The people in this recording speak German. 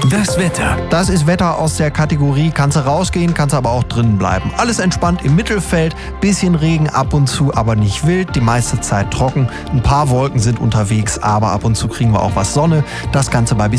Das Wetter. Das ist Wetter aus der Kategorie, kannst du rausgehen, kannst aber auch drinnen bleiben. Alles entspannt im Mittelfeld, bisschen Regen ab und zu, aber nicht wild, die meiste Zeit trocken. Ein paar Wolken sind unterwegs, aber ab und zu kriegen wir auch was Sonne. Das Ganze bei bis